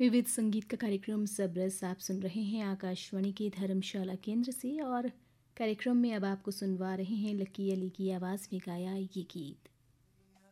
विविध संगीत का कार्यक्रम सब रस आप सुन रहे हैं आकाशवाणी के धर्मशाला केंद्र से। और कार्यक्रम में अब आपको सुनवा रहे हैं लकी अली की आवाज़ में गाया ये गीत।